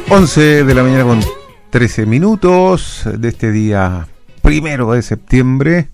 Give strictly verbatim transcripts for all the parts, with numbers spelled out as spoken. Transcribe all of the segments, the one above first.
once de la mañana con trece minutos de este día primero de septiembre.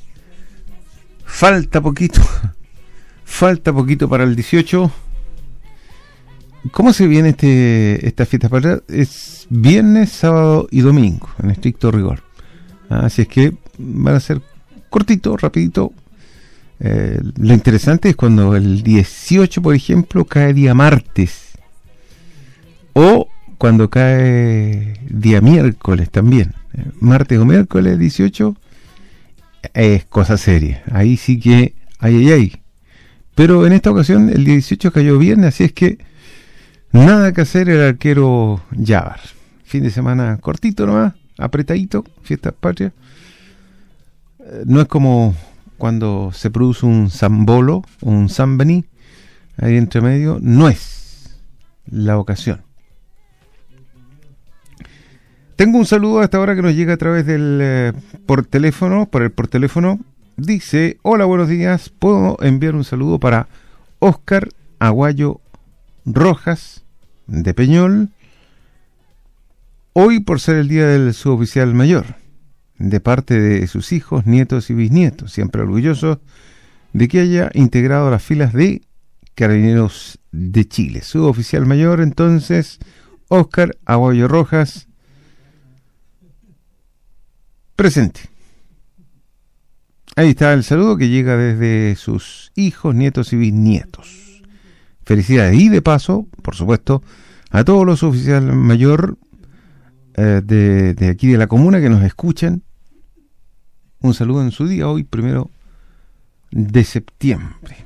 Falta poquito, falta poquito para el dieciocho. ¿Cómo se viene este esta fiesta patria? Es viernes, sábado y domingo, en estricto rigor. Así es que van a ser cortito, rapidito. Eh, lo interesante es cuando el dieciocho, por ejemplo, cae día martes. O cuando cae día miércoles también. Martes o miércoles dieciocho es cosa seria. Ahí sí que ay, ay, ay. Pero en esta ocasión el dieciocho cayó viernes, así es que nada que hacer el arquero Yabar. Fin de semana cortito nomás, apretadito, fiestas patrias. No es como cuando se produce un Zambolo, un Zambani, ahí entre medio. No es la ocasión. Tengo un saludo a esta hora que nos llega a través del eh, por teléfono, por el por teléfono. Dice: hola, buenos días. ¿Puedo enviar un saludo para Óscar Aguayo Rojas de Peñol? Hoy por ser el día del suboficial mayor, de parte de sus hijos, nietos y bisnietos, siempre orgullosos de que haya integrado las filas de Carabineros de Chile. Suboficial mayor, entonces, Óscar Aguayo Rojas, presente. Ahí está el saludo que llega desde sus hijos, nietos y bisnietos. Felicidades. Y de paso, por supuesto, a todos los oficiales mayor eh, de, de aquí de la comuna que nos escuchan. Un saludo en su día, hoy primero de septiembre.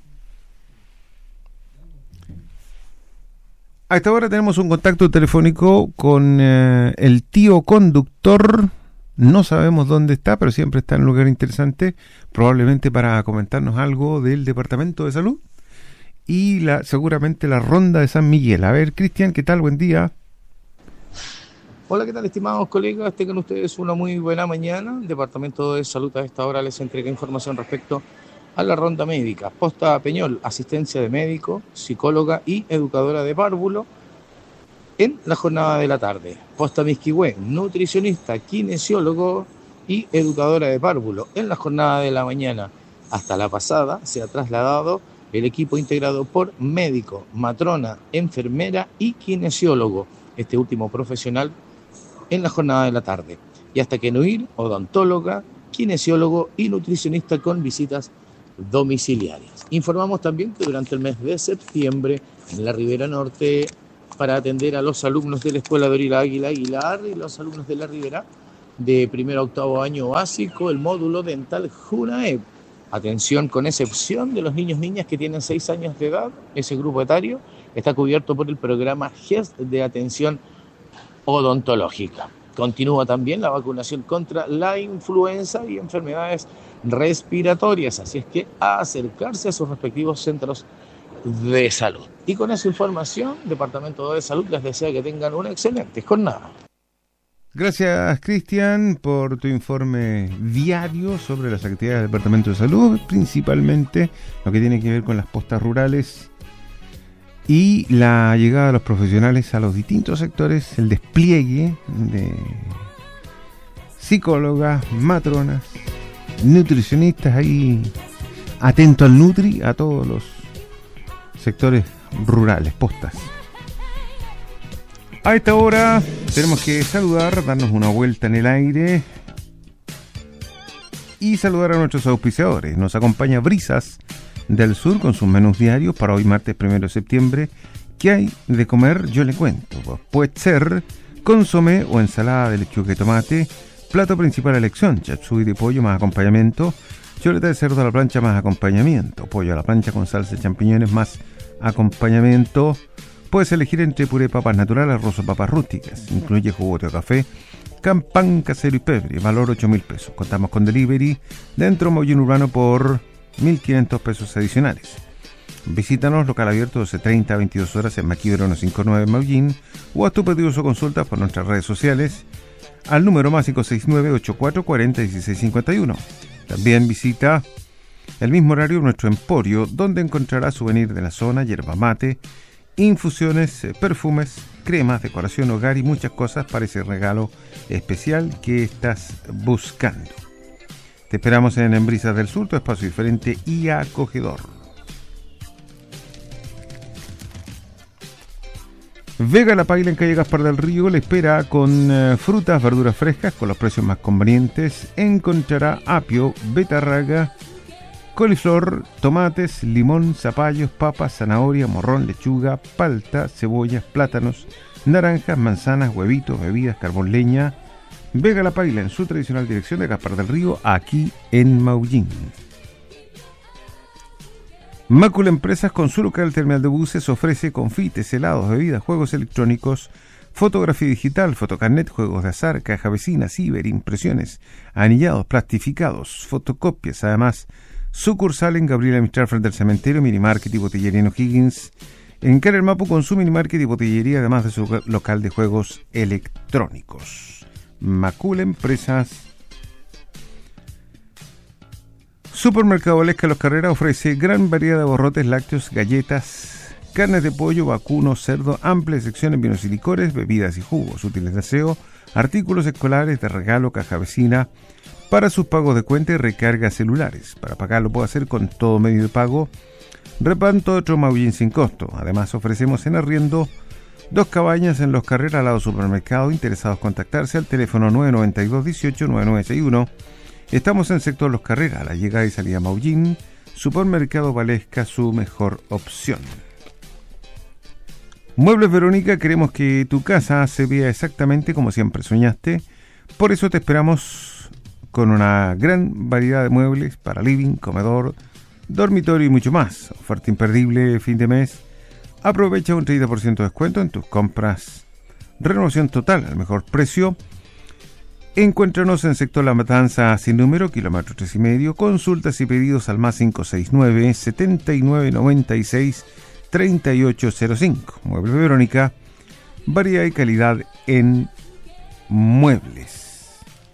A esta hora tenemos un contacto telefónico con eh, el tío conductor. No sabemos dónde está, pero siempre está en un lugar interesante, probablemente para comentarnos algo del Departamento de Salud y la seguramente la Ronda de San Miguel. A ver, Cristian, ¿qué tal? Buen día. Hola, ¿qué tal, estimados colegas? Tengan ustedes una muy buena mañana. El Departamento de Salud a esta hora les entrega información respecto a la ronda médica. Posta Peñol, asistencia de médico, psicóloga y educadora de párvulo en la jornada de la tarde. Posta Misquihue, nutricionista, kinesiólogo y educadora de párvulo en la jornada de la mañana. Hasta la pasada se ha trasladado el equipo integrado por médico, matrona, enfermera y kinesiólogo, este último profesional en la jornada de la tarde. Y hasta que no ir, odontóloga, kinesiólogo y nutricionista con visitas domiciliarias. Informamos también que durante el mes de septiembre en la Ribera Norte, para atender a los alumnos de la Escuela Doril Águila Aguilar y los alumnos de la Ribera de primero a octavo año básico, el módulo dental JUNAEP. Atención, con excepción de los niños y niñas que tienen seis años de edad, ese grupo etario está cubierto por el programa G E S de atención odontológica. Continúa también la vacunación contra la influenza y enfermedades respiratorias, así es que a acercarse a sus respectivos centros de salud. Y con esa información, Departamento de Salud les desea que tengan una excelente jornada. Gracias, Cristian, por tu informe diario sobre las actividades del Departamento de Salud, principalmente lo que tiene que ver con las postas rurales y la llegada de los profesionales a los distintos sectores, el despliegue de psicólogas, matronas, nutricionistas, ahí atento al Nutri, a todos los sectores rurales, postas. A esta hora tenemos que saludar, darnos una vuelta en el aire y saludar a nuestros auspiciadores. Nos acompaña Brisas del Sur con sus menús diarios para hoy martes primero de septiembre. ¿Qué hay de comer? Yo le cuento. Pues puede ser consomé o ensalada de lechuga y tomate, plato principal elección, chapsui de pollo más acompañamiento, chuleta de cerdo a la plancha más acompañamiento, pollo a la plancha con salsa de champiñones más acompañamiento. Puedes elegir entre puré de papas naturales, arroz o papas rústicas. Incluye jugo de café, pan casero y pebre. Valor ocho mil pesos. Contamos con delivery dentro de Mollín Urbano por mil quinientos pesos adicionales. Visítanos, local abierto doce treinta a veintidós horas en Maquibero ciento cincuenta y nueve Mollín, o haz tu pedido o consultas por nuestras redes sociales al número más cinco seis nueve, ocho cuatro cuatro cero, dieciséis cincuenta y uno. También visita el mismo horario nuestro emporio, donde encontrarás souvenir de la zona, yerba mate infusiones, perfumes, cremas, decoración, hogar y muchas cosas para ese regalo especial que estás buscando. Te esperamos en Embrisas del Sur, tu espacio diferente y acogedor. Vega La Paila en calle Gaspar del Río le espera con uh, frutas, verduras frescas con los precios más convenientes. Encontrará apio, betarraga, coliflor, tomates, limón, zapallos, papas, zanahoria, morrón, lechuga, palta, cebollas, plátanos, naranjas, manzanas, huevitos, bebidas, carbón, leña. Vega La Paila en su tradicional dirección de Gaspar del Río, aquí en Maullín. Mácula Empresas, con su local terminal de buses, ofrece confites, helados, bebidas, juegos electrónicos, fotografía digital, fotocarnet, juegos de azar, caja vecina, ciber, impresiones, anillados, plastificados, fotocopias. Además, sucursal en Gabriela Mistral frente al cementerio, minimarket y botillería en O'Higgins. En Cara el Mapu con su minimarket y botillería, además de su local de juegos electrónicos. Macula Empresas. Supermercado Valesca Los Carreras ofrece gran variedad de abarrotes, lácteos, galletas, carnes de pollo, vacuno, cerdo, amplia sección en vinos y licores, bebidas y jugos, útiles de aseo, artículos escolares, de regalo, caja vecina, para sus pagos de cuenta y recargas celulares. Para pagarlo puede hacer con todo medio de pago. Repanto otro Maullín sin costo. Además ofrecemos en arriendo dos cabañas en Los Carreras al lado del supermercado. Interesados contactarse al teléfono nueve nueve dos, dieciocho, nueve nueve seis uno. Estamos en el sector Los Carreras, a la llegada y salida Maullín. Supermercado Valesca, su mejor opción. Muebles Verónica, queremos que tu casa se vea exactamente como siempre soñaste. Por eso te esperamos con una gran variedad de muebles para living, comedor, dormitorio y mucho más. Oferta imperdible fin de mes. Aprovecha un treinta por ciento de descuento en tus compras. Renovación total al mejor precio. Encuéntranos en sector La Matanza sin número, kilómetro tres y medio. Consultas y pedidos al más cinco seis nueve, setenta y nueve noventa y seis, treinta y ocho cero cinco. Muebles Verónica, variedad y calidad en muebles.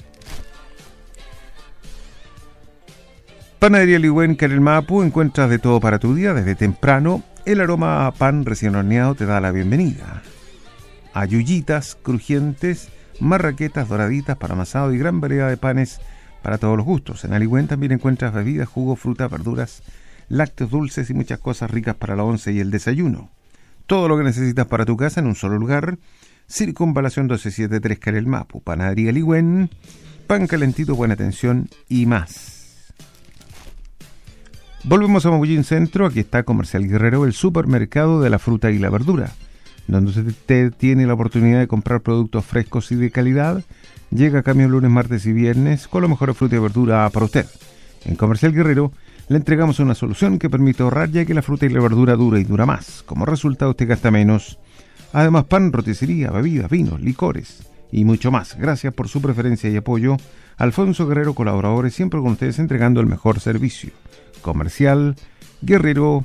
Panadería Ligüen, Carel Mapu, encuentras de todo para tu día desde temprano. El aroma a pan recién horneado te da la bienvenida. Ayuyitas crujientes, marraquetas doraditas para amasado y gran variedad de panes para todos los gustos. En Aligüen también encuentras bebidas, jugos, frutas, verduras, lácteos, dulces y muchas cosas ricas para la once y el desayuno. Todo lo que necesitas para tu casa en un solo lugar. Circunvalación doce setenta y tres Carel Mapu. Panadería Aligüen, pan calentito, buena atención y más. Volvemos a Maullín Centro. Aquí está Comercial Guerrero, el supermercado de la fruta y la verdura, donde usted tiene la oportunidad de comprar productos frescos y de calidad. Llega camión lunes, martes y viernes con lo mejor de fruta y verdura para usted. En Comercial Guerrero le entregamos una solución que permite ahorrar, ya que la fruta y la verdura dura y dura más. Como resultado usted gasta menos. Además, pan, roticería, bebidas, vinos, licores y mucho más. Gracias por su preferencia y apoyo. Alfonso Guerrero, colaboradores, siempre con ustedes entregando el mejor servicio. Comercial Guerrero.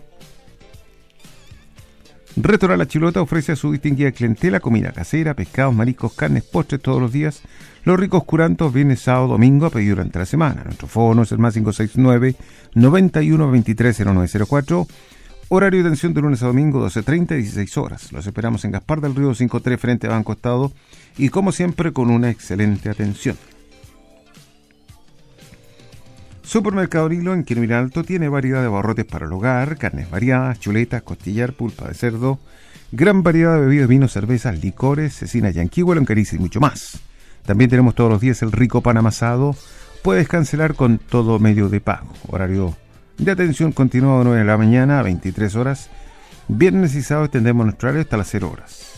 Restaurante La Chilota ofrece a su distinguida clientela comida casera, pescados, mariscos, carnes, postres todos los días. Los ricos curantos viernes, sábado, domingo a pedir durante la semana. Nuestro fono es el más cinco seis nueve, noventa y uno, veintitrés, cero nueve cero cuatro. Horario de atención de lunes a domingo, doce treinta y dieciséis horas. Los esperamos en Gaspar del Río cincuenta y tres frente a Banco Estado y como siempre con una excelente atención. Supermercado Nilo en Quilmes Alto tiene variedad de abarrotes para el hogar, carnes variadas, chuletas, costillar, pulpa de cerdo, gran variedad de bebidas, vinos, cervezas, licores, cecina yanquihue, longaniza y mucho más. También tenemos todos los días el rico pan amasado. Puedes cancelar con todo medio de pago. Horario de atención continuado de nueve de la mañana a veintitrés horas. Viernes y sábado extendemos nuestro horario hasta las cero horas.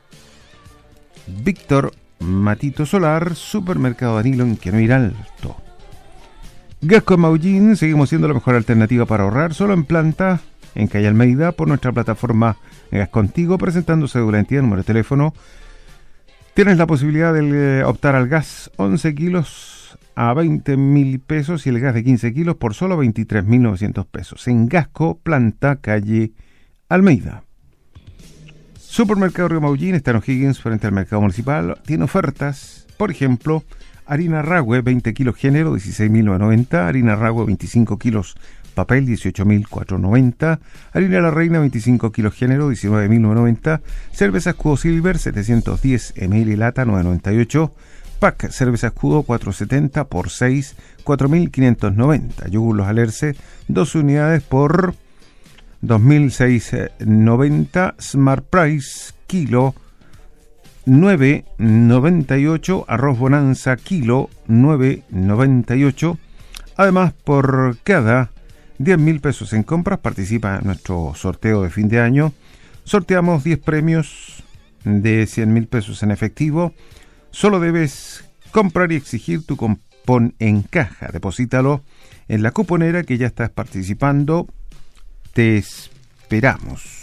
Víctor Matito Solar, Supermercado Danilo en Quilmes Alto. Gasco Maullín, seguimos siendo la mejor alternativa para ahorrar, solo en planta, en calle Almeida, por nuestra plataforma Gas Contigo, presentando cédula de identidad, número de teléfono. Tienes la posibilidad de optar al gas once kilos a veinte mil pesos y el gas de quince kilos por solo veintitrés mil novecientos pesos. En Gasco, planta, calle Almeida. Supermercado Río Maullín está en O'Higgins frente al mercado municipal. Tiene ofertas, por ejemplo, harina Ragüe veinte kilos género, dieciséis mil novecientos noventa. Harina Ragüe veinticinco kilos papel dieciocho mil cuatrocientos noventa, harina La Reina veinticinco kilos género diecinueve mil novecientos noventa, cerveza Escudo Silver setecientos diez mililitros lata nueve noventa y ocho, pack cerveza Escudo cuatrocientos setenta por seis cuatro mil quinientos noventa, yogur Los Alerce dos unidades por dos mil seiscientos noventa, Smart Price kilo nueve noventa y ocho, arroz Bonanza kilo nueve noventa y ocho. Además, por cada diez mil pesos en compras participa en nuestro sorteo de fin de año. Sorteamos diez premios de cien mil pesos en efectivo. Solo debes comprar y exigir tu cupón en caja. Deposítalo en la cuponera que ya estás participando. Te esperamos.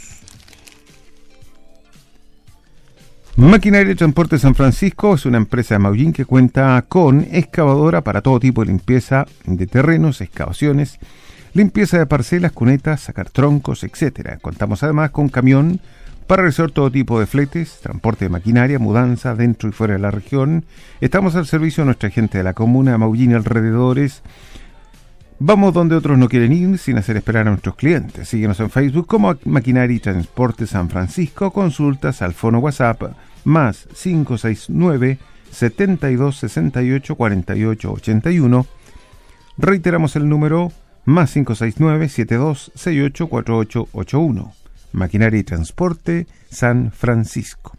Maquinaria y Transporte San Francisco es una empresa de Maullín que cuenta con excavadora para todo tipo de limpieza de terrenos, excavaciones, limpieza de parcelas, cunetas, sacar troncos, etcétera. Contamos además con camión para realizar todo tipo de fletes, transporte de maquinaria, mudanza dentro y fuera de la región. Estamos al servicio de nuestra gente de la comuna de Maullín y alrededores. Vamos donde otros no quieren ir sin hacer esperar a nuestros clientes. Síguenos en Facebook como Maquinaria y Transporte San Francisco. Consultas al fono WhatsApp más cinco seis nueve, setenta y dos, sesenta y ocho, cuarenta y ocho, ochenta y uno. Reiteramos el número más cinco seis nueve, setenta y dos, sesenta y ocho, cuarenta y ocho, ochenta y uno. Maquinaria y Transporte San Francisco.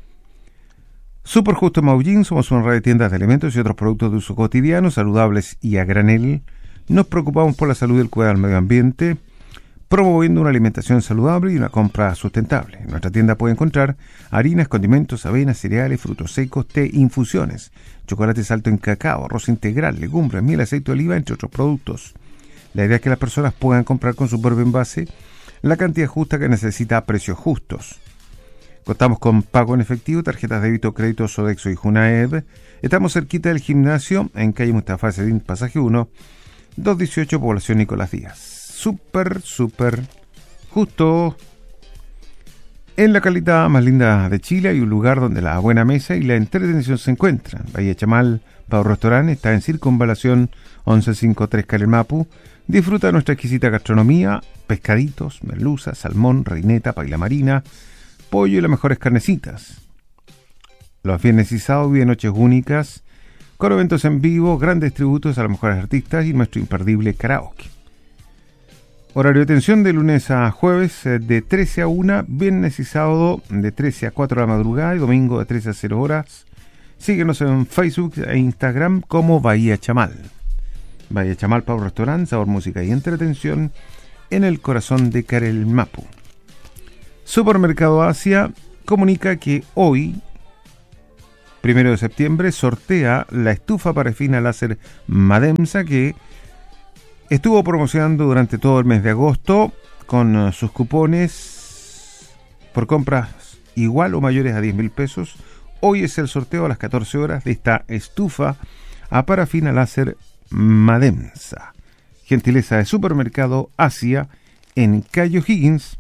Super Justo Maullín, somos una red de tiendas de alimentos y otros productos de uso cotidiano, saludables y a granel. Nos preocupamos por la salud y el cuidado del medio ambiente, promoviendo una alimentación saludable y una compra sustentable. En nuestra tienda puede encontrar harinas, condimentos, avenas, cereales, frutos secos, té, infusiones, chocolates alto en cacao, arroz integral, legumbres, miel, aceite de oliva, entre otros productos. La idea es que las personas puedan comprar con su propio envase la cantidad justa que necesita a precios justos. Contamos con pago en efectivo, tarjetas de débito, crédito, Sodexo y Junaed. Estamos cerquita del gimnasio, en calle Mustafa Sedín, pasaje uno, doscientos dieciocho, población Nicolás Díaz. Súper, súper justo. En la calidad más linda de Chile hay un lugar donde la buena mesa y la entretención se encuentran. Bahía Chamal, Pau Restaurant, está en Circunvalación once cincuenta y tres Calemapu. Disfruta de nuestra exquisita gastronomía, pescaditos, merluza, salmón, reineta, paila marina, pollo y las mejores carnecitas. Los viernes y sábados viven noches únicas, con eventos en vivo, grandes tributos a los mejores artistas y nuestro imperdible karaoke. Horario de atención de lunes a jueves de trece a una, viernes y sábado de trece a cuatro de la madrugada y domingo de trece a cero horas. Síguenos en Facebook e Instagram como Bahía Chamal. Bahía Chamal, Pau Restaurant, sabor, música y entretención en el corazón de Carelmapu. Supermercado Asia comunica que hoy, primero de septiembre, sortea la estufa parafina láser Mademsa que estuvo promocionando durante todo el mes de agosto con sus cupones por compras igual o mayores a diez mil pesos. Hoy es el sorteo a las catorce horas de esta estufa a parafina láser Mademsa. Gentileza de Supermercado Asia en Cayo Higgins.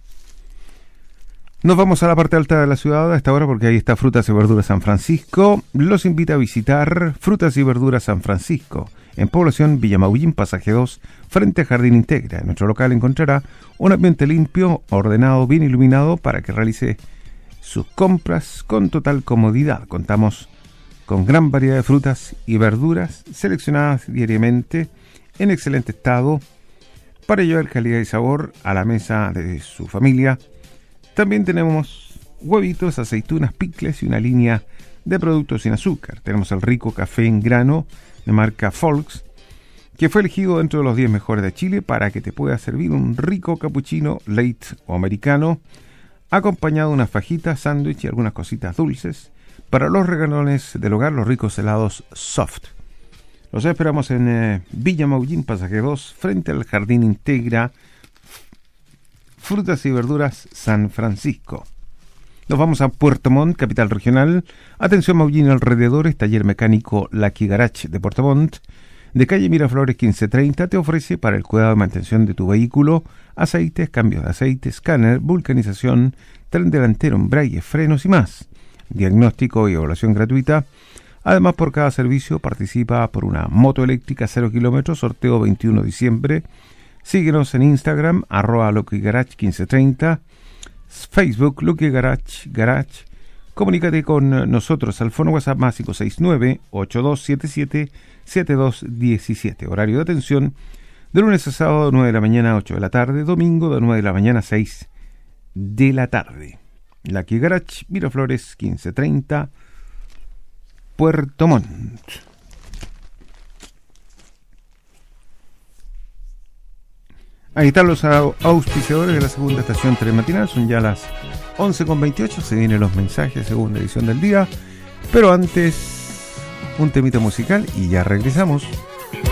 Nos vamos a la parte alta de la ciudad a esta hora porque ahí está Frutas y Verduras San Francisco. Los invita a visitar Frutas y Verduras San Francisco en población Villa Maullín, pasaje dos, frente a Jardín Integra. En nuestro local encontrará un ambiente limpio, ordenado, bien iluminado para que realice sus compras con total comodidad. Contamos con gran variedad de frutas y verduras seleccionadas diariamente en excelente estado para llevar calidad y sabor a la mesa de su familia. También tenemos huevitos, aceitunas, picles y una línea de productos sin azúcar. Tenemos el rico café en grano de marca Folks, que fue elegido dentro de los diez mejores de Chile para que te pueda servir un rico cappuccino, late o americano, acompañado de unas fajitas, sándwich y algunas cositas dulces. Para los regalones del hogar, los ricos helados soft. Los esperamos en eh, Villa Maullín, pasaje dos, frente al Jardín Integra, Frutas y Verduras San Francisco. Nos vamos a Puerto Montt, capital regional. Atención Maullín alrededores, taller mecánico Lucky Garage de Puerto Montt, de calle Miraflores quince treinta, te ofrece para el cuidado y mantención de tu vehículo, aceites, cambios de aceite, escáner, vulcanización, tren delantero, embrague, frenos y más. Diagnóstico y evaluación gratuita. Además, por cada servicio participa por una moto eléctrica cero kilómetros, sorteo veintiuno de diciembre. Síguenos en Instagram, arroba Lucky Garage quince treinta, Facebook, Lucky Garage, Garage. Comunícate con nosotros al fono WhatsApp más cinco seis nueve, ocho dos siete siete, siete dos uno siete. Horario de atención de lunes a sábado, nueve de la mañana a ocho de la tarde, domingo de nueve de la mañana a seis de la tarde. Lucky Garage, Miraflores quince treinta, Puerto Montt. Ahí están los auspiciadores de la segunda estación telematinal. Son ya las once con veintiocho. Se vienen los mensajes, segunda edición del día. Pero antes, un temita musical y ya regresamos.